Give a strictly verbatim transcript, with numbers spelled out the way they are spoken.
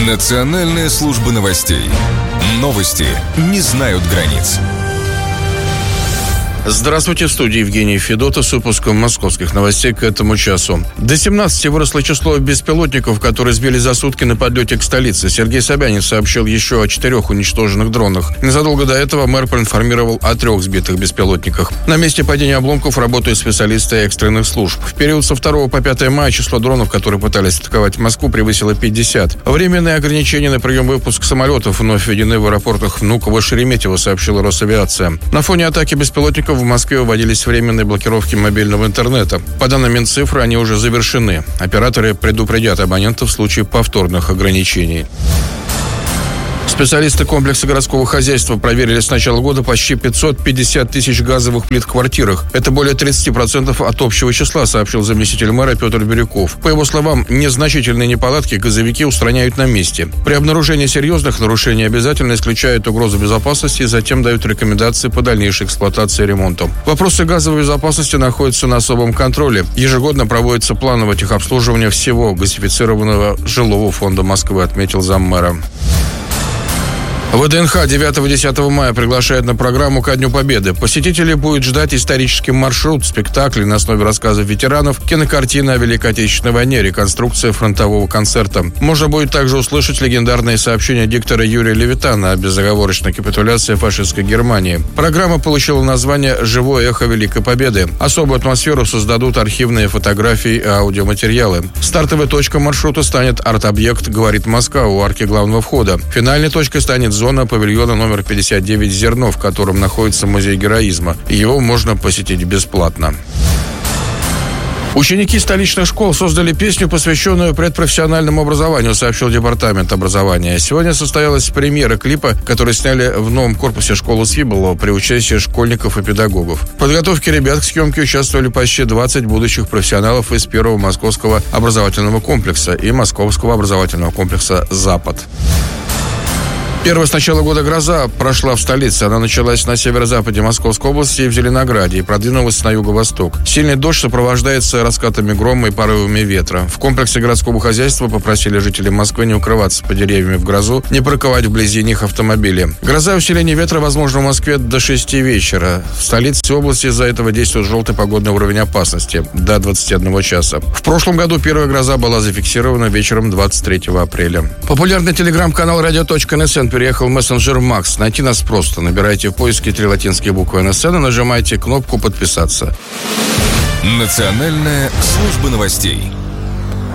Национальная служба новостей. Новости не знают границ. Здравствуйте, в студии Евгений Федотов с выпуском московских новостей к этому часу. До семнадцати выросло число беспилотников, которые сбили за сутки на подлете к столице. Сергей Собянин сообщил еще о четырех уничтоженных дронах. Незадолго до этого мэр проинформировал о трех сбитых беспилотниках. На месте падения обломков работают специалисты экстренных служб. В период со второго по пятое мая число дронов, которые пытались атаковать Москву, превысило пятьдесят. Временные ограничения на прием и выпуск самолетов вновь введены в аэропортах Внуково и Шереметьево, сообщила Росавиация. На фоне атаки беспилотников в Москве вводились временные блокировки мобильного интернета. По данным Минцифры, они уже завершены. Операторы предупредят абонентов в случае повторных ограничений. Специалисты комплекса городского хозяйства проверили с начала года почти пятьсот пятьдесят тысяч газовых плит в квартирах. Это более тридцать процентов от общего числа, сообщил заместитель мэра Петр Бирюков. По его словам, незначительные неполадки газовики устраняют на месте. При обнаружении серьезных нарушений обязательно исключают угрозу безопасности и затем дают рекомендации по дальнейшей эксплуатации и ремонту. Вопросы газовой безопасности находятся на особом контроле. Ежегодно проводится плановое техобслуживание всего газифицированного жилого фонда Москвы, отметил заммэра. ВДНХ девятого-десятого мая приглашает на программу ко Дню Победы. Посетителей будет ждать исторический маршрут, спектакли на основе рассказов ветеранов, кинокартина о Великой Отечественной войне, реконструкция фронтового концерта. Можно будет также услышать легендарные сообщения диктора Юрия Левитана о безоговорочной капитуляции фашистской Германии. Программа получила название «Живое эхо Великой Победы». Особую атмосферу создадут архивные фотографии и аудиоматериалы. Стартовой точкой маршрута станет арт-объект «Говорит Москва» у арки главного входа. Финальной точкой станет зона павильона номер пятьдесят девять «Зерно», в котором находится музей героизма. Его можно посетить бесплатно. Ученики столичных школ создали песню, посвященную предпрофессиональному образованию, сообщил департамент образования. Сегодня состоялась премьера клипа, который сняли в новом корпусе школы Свиблова при участии школьников и педагогов. В подготовке ребят к съемке участвовали почти двадцать будущих профессионалов из первого московского образовательного комплекса и московского образовательного комплекса «Запад». Первая с начала года гроза прошла в столице. Она началась на северо-западе Московской области и в Зеленограде и продвинулась на юго-восток. Сильный дождь сопровождается раскатами грома и порывами ветра. В комплексе городского хозяйства попросили жителей Москвы не укрываться под деревьями в грозу, не парковать вблизи них автомобили. Гроза и усиление ветра возможно в Москве до шести вечера. В столице области из-за этого действует желтый погодный уровень опасности до двадцати одного часа. В прошлом году первая гроза была зафиксирована вечером двадцать третьего апреля. Популярный телеграм-канал радио точка эн эс эн переехал в мессенджер Макс. Найти нас просто. Набирайте в поиске три латинские буквы эн эс эн и нажимайте кнопку «Подписаться». Национальная служба новостей.